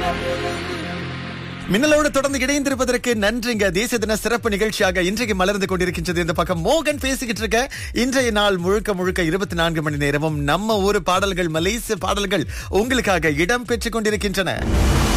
மின்னலோடு தொடர்ந்து இணைந்திருப்பதற்கு நன்றிங்க. தேசிய தின சிறப்பு நிகழ்ச்சியாக இன்றைக்கு மலர்ந்து கொண்டிருக்கின்றது. இந்த பக்கம் மோகன் பேசிக்கிட்டு இருக்க. இன்றைய நாள் முழுக்க 24 மணி நேரமும் நம்ம ஊர் பாடல்கள், மலேசிய பாடல்கள் உங்களுக்காக இடம் பெற்றுக் கொண்டிருக்கின்றன.